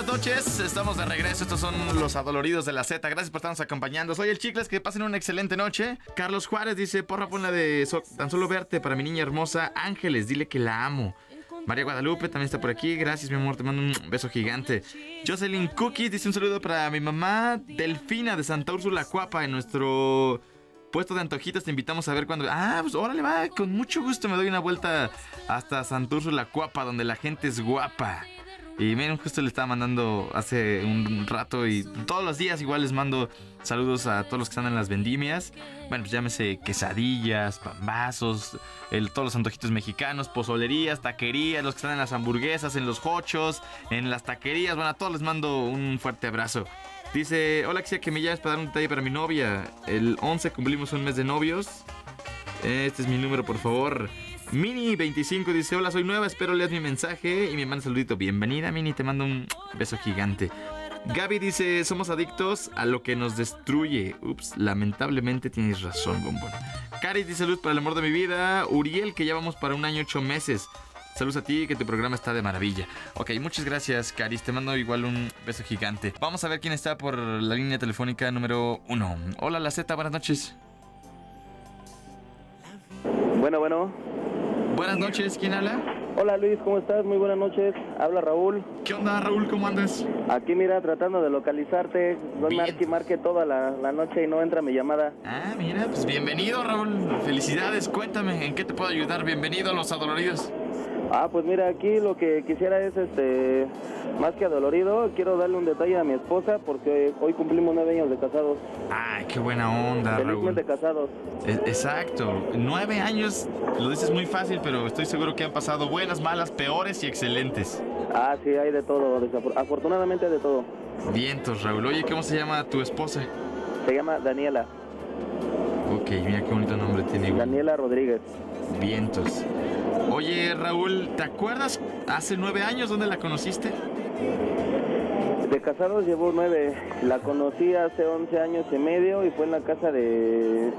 buenas noches. Estamos de regreso. Estos son los adoloridos de la Z. Gracias por estarnos acompañando. Soy el Chicles. Que pasen una excelente noche. Carlos Juárez dice: porra, pon la de tan solo verte para mi niña hermosa Ángeles. Dile que la amo. María Guadalupe también está por aquí. Gracias, mi amor. Te mando un beso gigante. Jocelyn Cookies dice: un saludo para mi mamá Delfina de Santa Úrsula Cuapa. En nuestro puesto de antojitos te invitamos a ver cuando... pues órale, va. Con mucho gusto me doy una vuelta hasta Santa Úrsula Cuapa, donde la gente es guapa. Y miren, justo le estaba mandando hace un rato y todos los días igual les mando saludos a todos los que están en las vendimias. Bueno, pues llámese quesadillas, pambazos, todos los antojitos mexicanos, pozolerías, taquerías, los que están en las hamburguesas, en los hochos, en las taquerías. Bueno, a todos les mando un fuerte abrazo. Dice: hola, quisiera que me llames para dar un detalle para mi novia. El 11 cumplimos un mes de novios. Este es mi número, por favor. Mini25 dice: hola, soy nueva, espero leas mi mensaje y me manda un saludito. Bienvenida, Mini, te mando un beso gigante. Gaby dice: somos adictos a lo que nos destruye. Ups, lamentablemente tienes razón, bombón. Cari dice: salud para el amor de mi vida. Uriel, que ya vamos para 1 año 8 meses. Saludos a ti, que tu programa está de maravilla. Ok, muchas gracias, Caris. Te mando igual un beso gigante. Vamos a ver quién está por la línea telefónica número 1. Hola, la Z, buenas noches. Bueno. Buenas noches, ¿quién habla? Hola Luis, ¿cómo estás? Muy buenas noches. Habla Raúl. ¿Qué onda, Raúl? ¿Cómo andas? Aquí mira, tratando de localizarte. Marque toda la noche y no entra mi llamada. Mira, pues bienvenido, Raúl. Felicidades, cuéntame, ¿en qué te puedo ayudar? Bienvenido a Los Adoloridos. Pues mira, aquí lo que quisiera es, más que adolorido, quiero darle un detalle a mi esposa porque hoy cumplimos 9 años de casados. Ay, qué buena onda, Raúl. Felizmente casados. Exacto, 9 años, lo dices muy fácil, pero estoy seguro que han pasado buenas, malas, peores y excelentes. Sí, hay de todo, afortunadamente de todo. Vientos, Raúl. Oye, ¿cómo se llama tu esposa? Se llama Daniela. Ok, mira qué bonito nombre tiene. Daniela Rodríguez. Vientos. Oye, Raúl, ¿te acuerdas hace 9 años dónde la conociste? De casados llevo 9. La conocí hace 11 años y medio y fue en la casa de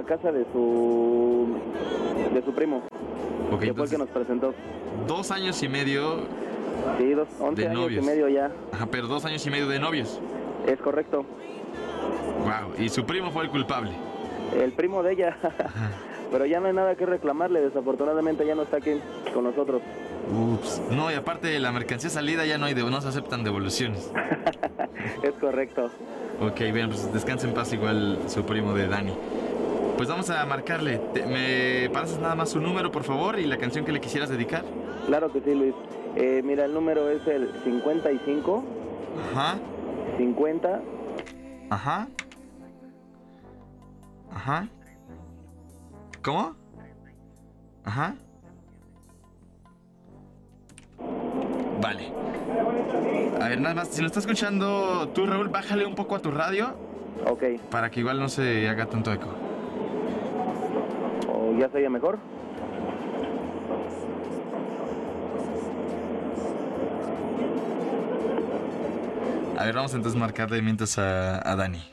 su primo. Ok, que fue el que nos presentó. 2 años y medio. Sí, 11 de años novios. Y medio ya. Ajá, pero 2 años y medio de novios. Es correcto. Wow, y su primo fue el culpable. El primo de ella. Pero ya no hay nada que reclamarle, desafortunadamente ya no está aquí con nosotros. Ups, no, y aparte de la mercancía salida ya no se aceptan devoluciones. Es correcto. Ok, bien, pues descansa en paz igual su primo de Dani. Pues vamos a marcarle. ¿Me pasas nada más su número, por favor, y la canción que le quisieras dedicar? Claro que sí, Luis. Mira, el número es el 55. Ajá. 50. Ajá. Ajá. ¿Cómo? Ajá. Vale. A ver, nada más, si lo estás escuchando tú, Raúl, bájale un poco a tu radio. Ok. Para que igual no se haga tanto eco. ¿O ya se oye mejor? A ver, vamos entonces a marcarle mientras a Dani.